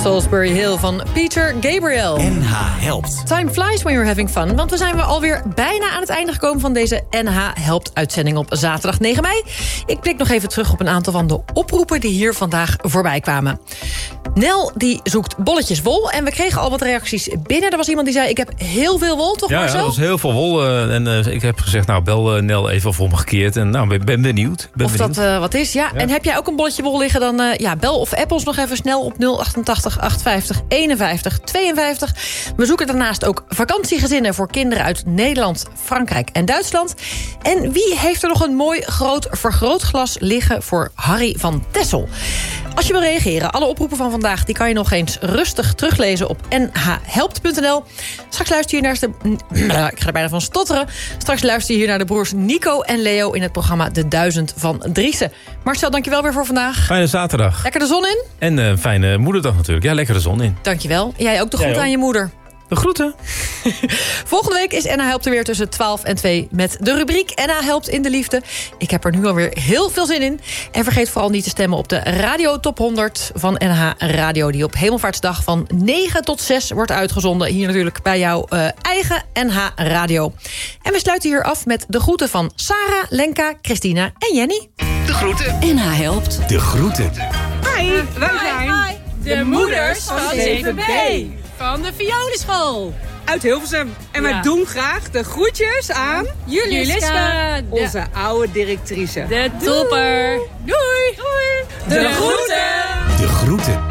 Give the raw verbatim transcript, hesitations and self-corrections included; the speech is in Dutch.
Salisbury Hill van Peter Gabriel. N H helpt. Time flies when you're having fun. Want we zijn we alweer bijna aan het einde gekomen van deze N H helpt uitzending op zaterdag negen mei. Ik blik nog even terug op een aantal van de oproepen die hier vandaag voorbij kwamen. Nel die zoekt bolletjes wol. En we kregen al wat reacties binnen. Er was iemand die zei, ik heb heel veel wol, toch ja, Marcel? Ja, dat was heel veel wol. Uh, en uh, ik heb gezegd, nou, bel uh, Nel even voor me gekeerd. En nou, ben, ben benieuwd. Ben of benieuwd. dat uh, wat is, ja. ja. En heb jij ook een bolletje wol liggen, dan uh, ja, bel of app ons nog even snel op nul achtentachtig achthonderdvijftig eenenvijftig tweeënvijftig. We zoeken daarnaast ook vakantiegezinnen voor kinderen uit Nederland, Frankrijk en Duitsland. En wie heeft er nog een mooi groot vergrootglas liggen voor Harry van Tessel? Als je wil reageren, alle oproepen van vandaag die kan je nog eens rustig teruglezen op n h helpt punt n l. Straks luister je naar de... Ik ga er bijna van stotteren. Straks luister je hier naar de broers Nico en Leo in het programma De Duizend van Driessen. Marcel, dankjewel weer voor vandaag. Fijne zaterdag. Lekker de zon in? En uh, fijne moederdag natuurlijk. Ja, lekker de zon in. Dankjewel. Jij ook de groeten aan je moeder. De groeten. Volgende week is N H helpt er weer tussen twaalf en twee... met de rubriek N H helpt in de liefde. Ik heb er nu alweer heel veel zin in. En vergeet vooral niet te stemmen op de Radio Top honderd van N H Radio... die op Hemelvaartsdag van negen tot zes wordt uitgezonden. Hier natuurlijk bij jouw uh, eigen N H Radio. En we sluiten hier af met de groeten van Sarah, Lenka, Christina en Jenny. De groeten. N H helpt. De groeten. Hi, wij zijn hi, hi. De, de moeders van zeven B. Van de Violenschool. Uit Hilversum. En wij ja. doen graag de groetjes aan... Juliska. Onze ja. oude directrice. De topper. Doei. Doei. De, de groeten. De groeten.